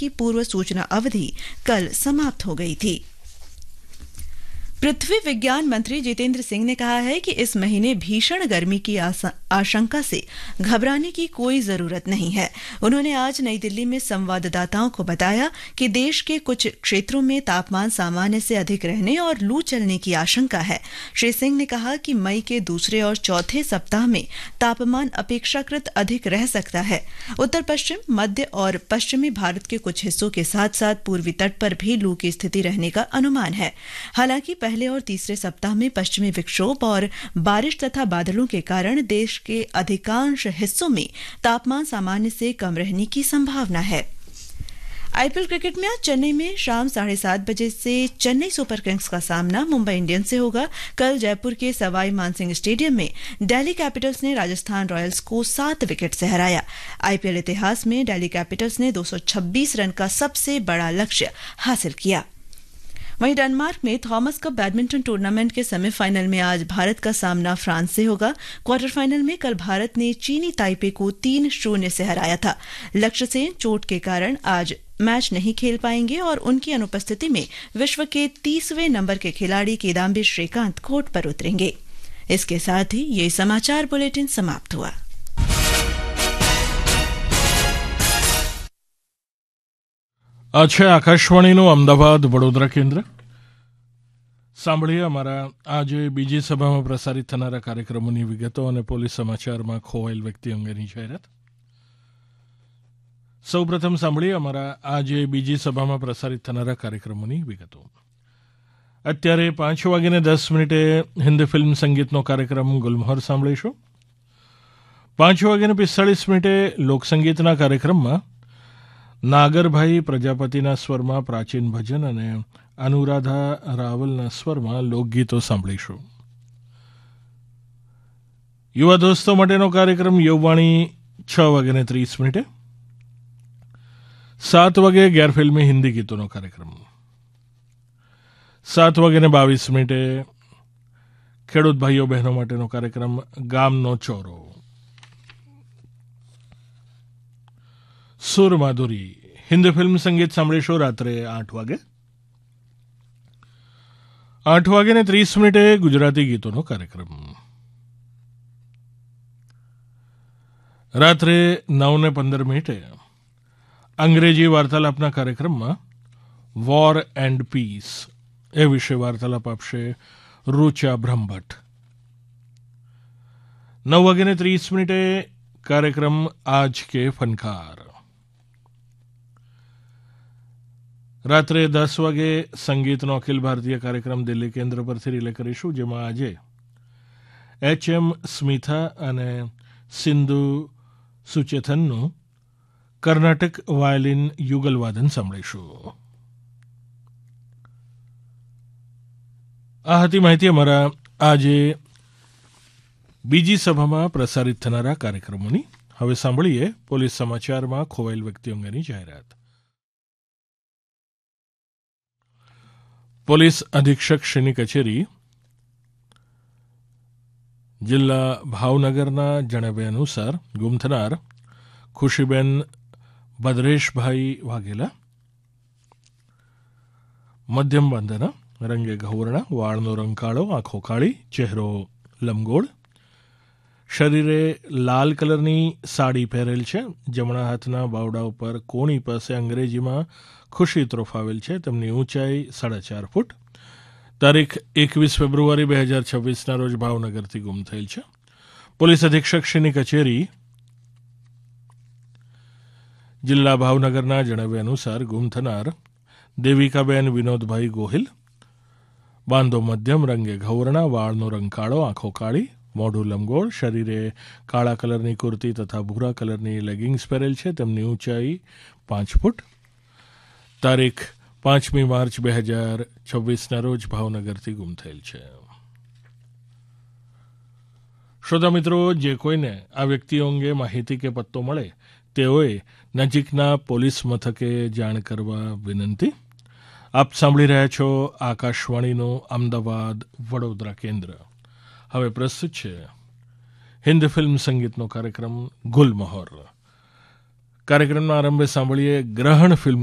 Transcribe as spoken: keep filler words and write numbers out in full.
की पूर्व सूचना अवधि कल समाप्त हो गई थी। पृथ्वी विज्ञान मंत्री जितेंद्र सिंह ने कहा है कि इस महीने भीषण गर्मी की आशंका से घबराने की कोई जरूरत नहीं है। उन्होंने आज नई दिल्ली में संवाददाताओं को बताया कि देश के कुछ क्षेत्रों में तापमान सामान्य से अधिक रहने और लू चलने की आशंका है। श्री सिंह ने कहा कि मई के दूसरे और चौथे सप्ताह में तापमान अपेक्षाकृत अधिक रह सकता है। उत्तर पश्चिम, मध्य और पश्चिमी भारत के कुछ हिस्सों के साथ साथ पूर्वी तट पर भी लू की स्थिति रहने का अनुमान है। हालांकि पहले और तीसरे सप्ताह में पश्चिमी विक्षोभ और बारिश तथा बादलों के कारण देश के अधिकांश हिस्सों में तापमान सामान्य से कम रहने की संभावना है। आईपीएल क्रिकेट में आज चेन्नई में शाम साढ़े सात बजे से चेन्नई सुपर किंग्स का सामना मुंबई इंडियंस से होगा। कल जयपुर के सवाई मानसिंह स्टेडियम में दिल्ली कैपिटल्स ने राजस्थान रॉयल्स को सात विकेट से हराया। आईपीएल इतिहास में दिल्ली कैपिटल्स ने दो सौ छब्बीस रन का सबसे बड़ा लक्ष्य हासिल किया। वहीं डेनमार्क में थॉमस कप बैडमिंटन टूर्नामेंट के सेमीफाइनल में आज भारत का सामना फ्रांस से होगा। क्वार्टर फाइनल में कल भारत ने चीनी ताइपे को तीन शून्य से हराया था। लक्ष्य सेन चोट के कारण आज मैच नहीं खेल पाएंगे और उनकी अनुपस्थिति में विश्व के तीसवें नंबर के खिलाड़ी किदाम्बी श्रीकांत कोर्ट पर उतरेंगे। इसके साथ ही ये समाचार बुलेटिन समाप्त हुआ। આ છે આકાશવાણીનું અમદાવાદ વડોદરા કેન્દ્ર। સાંભળીએ અમારા આજે બીજી સભામાં પ્રસારિત થનારા કાર્યક્રમોની વિગતો અને પોલીસ સમાચારમાં ખોવાયેલ વ્યક્તિ અંગેની જાહેરાત। સૌપ્રથમ સાંભળીએ અમારા આજે બીજી સભામાં પ્રસારિત થનારા કાર્યક્રમોની વિગતો। અત્યારે પાંચ વાગ્યાને દસ મિનિટે હિન્દી ફિલ્મ સંગીતનો કાર્યક્રમ ગુલમહોર સાંભળીશું। પાંચ વાગ્યાને પિસ્તાળીસ મિનિટે લોકસંગીતના કાર્યક્રમમાં નાગરભાઈ પ્રજાપતિના સ્વરમાં પ્રાચીન ભજન અને અનુરાધા રાવલના સ્વરમાં લોકગીતો સાંભળીશું। યુવા દોસ્તો માટેનો કાર્યક્રમ યુવાણી છ વાગ્યાને ત્રીસ મિનિટે। સાત વાગે ગેરફિલ્મી હિન્દી ગીતોનો કાર્યક્રમ। સાત વાગ્યાને બાવીસ મિનિટે ખેડૂત ભાઈઓ બહેનો માટેનો કાર્યક્રમ ગામનો ચોરો। સુર માધુરી હિન્દી ફિલ્મ સંગીત સાંભળીશું રાત્રે આઠ વાગે। આઠ વાગે ને ત્રીસ મિનિટે ગુજરાતી ગીતોનો કાર્યક્રમ। રાત્રે નવ ને પંદર મિનિટે અંગ્રેજી વાર્તાલાપના કાર્યક્રમમાં વોર એન્ડ પીસ એ વિશે વાર્તાલાપ આપશે રૂચા બ્રહ્મભટ્ટ। નવ વાગે ને ત્રીસ મિનિટે કાર્યક્રમ આજ કે ફનકાર। રાત્રે દસ વાગે સંગીતનો અખિલ ભારતીય કાર્યક્રમ દિલ્હી કેન્દ્ર પરથી રિલે કરીશું, જેમાં આજે એચ એમ સ્મિથા અને સિંધુ સુચેથનનું કર્ણાટક વાયોલિન યુગલવાદન સાંભળીશું। આ હતી માહિતી અમારા આજે બીજી સભામાં પ્રસારિત થનારા કાર્યક્રમોની। હવે સાંભળીએ પોલીસ સમાચારમાં ખોવાયેલ વ્યક્તિ અંગેની જાહેરાત। પોલીસ અધિક્ષકશ્રીની કચેરી જિલ્લા ભાવનગરના જણાવ્યા અનુસાર ગુમ થનાર ખુશીબેન ભદ્રેશભાઈ વાઘેલા, મધ્યમ બંધના, રંગે ઘઉંવર્ણા, વાળનો રંગ કાળો, આંખો કાળી, ચહેરો લંબગોળ, શરીરે લાલ કલરની સાડી પહેરેલ છે, જમણા હાથના બાવડા ઉપર કોણી પાસે અંગ્રેજીમાં ખુશી ત્રોફાવેલ છે, તેમની ઊંચાઈ સાડા ચાર ફૂટ, તારીખ એકવીસ ફેબ્રુઆરી બે હજાર છવ્વીસના રોજ ભાવનગરથી ગુમ થયેલ છે। પોલીસ અધિક્ષકશ્રીની કચેરી જિલ્લા ભાવનગરના જણાવ્યા અનુસાર ગુમ થનાર દેવિકાબેન વિનોદભાઈ ગોહિલ, બાંધો મધ્યમ, રંગે ઘઉંવર્ણા, વાળનો રંગ કાળો, આંખો કાળી, મોઢું લંબગોળ, શરીરે કાળા કલરની કુર્તી તથા ભૂરા કલરની લેગિંગ્સ પહેરેલ છે, તેમની ઊંચાઈ પાંચ ફૂટ, તારીખ પાંચમી માર્ચ બે હજાર છવ્વીસના રોજ ભાવનગરથી ગુમ થયેલ છે। શ્રોતા મિત્રો, જે કોઈને આ વ્યક્તિઓ અંગે માહિતી કે પત્તો મળે તેઓએ નજીકના પોલીસ મથકે જાણ કરવા વિનંતી। આપ સાંભળી રહ્યા છો આકાશવાણીનું અમદાવાદ વડોદરા કેન્દ્ર। હવે પ્રસ્તુત છે હિન્દી ફિલ્મ સંગીતનો કાર્યક્રમ ગુલમહોર। કાર્યક્રમના આરંભે સાંભળીએ ગ્રહણ ફિલ્મ